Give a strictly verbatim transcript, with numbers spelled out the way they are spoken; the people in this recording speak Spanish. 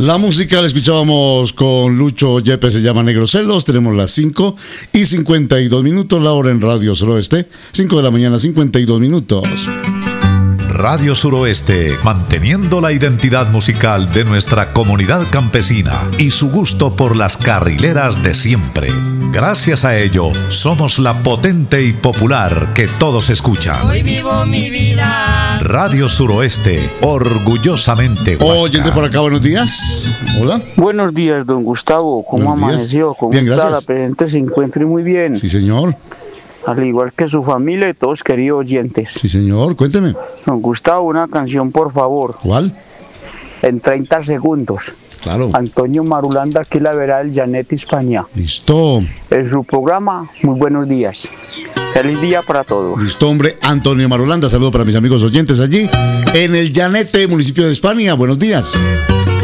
La música la escuchábamos con Lucho Yepes, se llama Negros Celos. Tenemos las cinco y cincuenta y dos minutos, la hora en Radio Suroeste. cinco de la mañana, cincuenta y dos minutos. Radio Suroeste, manteniendo la identidad musical de nuestra comunidad campesina y su gusto por las carrileras de siempre. Gracias a ello, somos la potente y popular que todos escuchan. Hoy vivo mi vida. Radio Suroeste, orgullosamente Huasca. Oyente por acá, buenos días. Hola. Buenos días, don Gustavo. ¿Cómo Buenos días. amaneció? ¿Cómo Bien, está? gracias. La presente se encuentre muy bien. Sí, señor. Al igual que su familia y todos queridos oyentes. Sí, señor. Cuénteme. Don Gustavo, una canción, por favor. ¿Cuál? En treinta segundos. Claro. Antonio Marulanda, aquí la verá el Janet España. Listo. En su programa, muy buenos días. Feliz día para todos. Listo, hombre. Antonio Marulanda. Saludo para mis amigos oyentes allí en el Llanete, municipio de España. Buenos días.